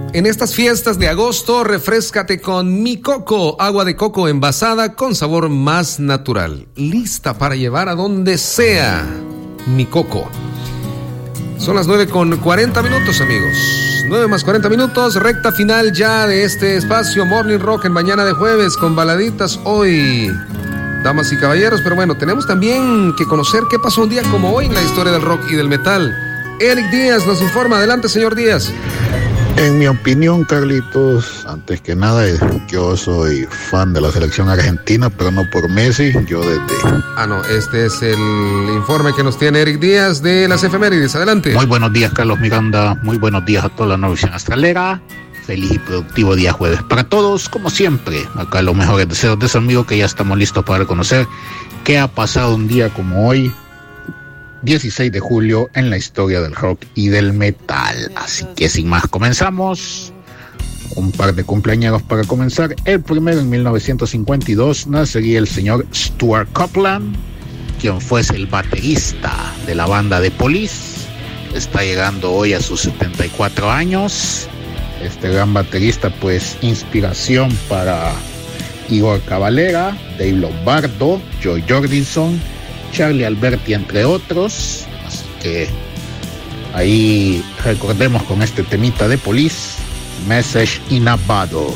En estas fiestas de agosto, refréscate con Mi Coco, agua de coco envasada con sabor más natural. Lista para llevar a donde sea. Mi Coco. Son las 9:40 minutos, amigos. 9 más 40 minutos, recta final ya de este espacio Morning Rock en mañana de jueves con baladitas hoy, damas y caballeros. Pero bueno, tenemos también que conocer qué pasó un día como hoy en la historia del rock y del metal. Eric Díaz nos informa. Adelante, señor Díaz. En mi opinión, Carlitos, antes que nada, yo soy fan de la selección argentina, pero no por Messi, yo desde... Este es el informe que nos tiene Eric Díaz de las efemérides. Adelante. Muy buenos días, Carlos Miranda, muy buenos días a toda la navegación astralera. Feliz y productivo día jueves para todos, como siempre. Acá los mejores deseos de su amigo, que ya estamos listos para conocer qué ha pasado un día como hoy, 16 de julio, en la historia del rock y del metal. Así que sin más, comenzamos. Un par de cumpleaños para comenzar. El primero, en 1952, nacería el señor Stuart Copeland, quien fuese el baterista de la banda The Police. Está llegando hoy a sus 74 años. Este gran baterista, pues, inspiración para Igor Cavalera, Dave Lombardo, Joy Jordison, Charlie Alberti, entre otros. Así que ahí recordemos con este temita de Police, Message in a Bottle.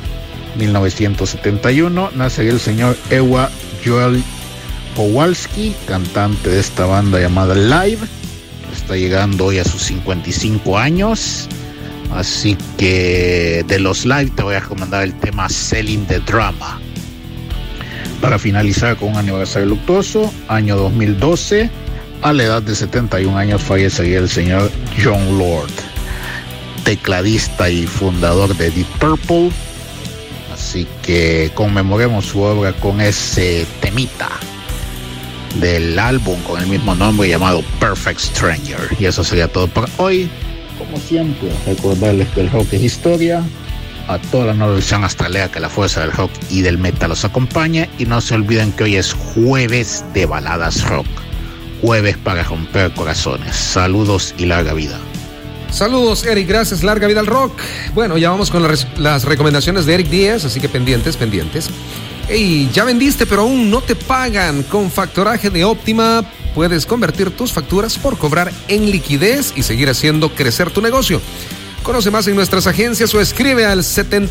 1971 nace el señor Ewa Joel Kowalski, cantante de esta banda llamada Live. Está llegando hoy a sus 55 años. Así que de los Live te voy a recomendar el tema Selling the Drama. Para finalizar con un aniversario luctuoso, año 2012, a la edad de 71 años fallecería el señor Jon Lord, tecladista y fundador de Deep Purple. Así que conmemoremos su obra con ese temita del álbum con el mismo nombre llamado Perfect Stranger. Y eso sería todo por hoy. Como siempre, recordarles que el rock es historia. A toda la navegación astralera, que la fuerza del rock y del metal los acompañe. Y no se olviden que hoy es jueves de baladas rock, jueves para romper corazones. Saludos y larga vida. Saludos, Eric, gracias, larga vida al rock. Bueno, ya vamos con las recomendaciones de Eric Díaz, así que pendientes. Hey, ya vendiste pero aún no te pagan. Con factoraje de Óptima puedes convertir tus facturas por cobrar en liquidez y seguir haciendo crecer tu negocio. Conoce más en nuestras agencias o escribe al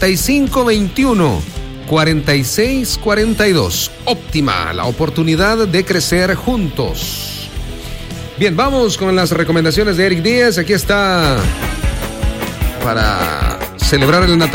7521-4642. Óptima, la oportunidad de crecer juntos. Bien, vamos con las recomendaciones de Eric Díaz. Aquí está para celebrar el natalicio